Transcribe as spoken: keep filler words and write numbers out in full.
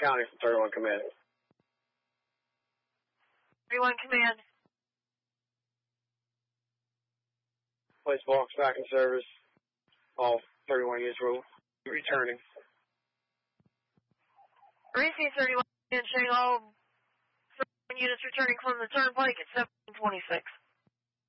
County from thirty-one Command. thirty-one Command. Place box back in service. All thirty-one units will be returning. Receive thirty-one Command, showing all thirty-one units returning from the turnpike at seventeen twenty-six.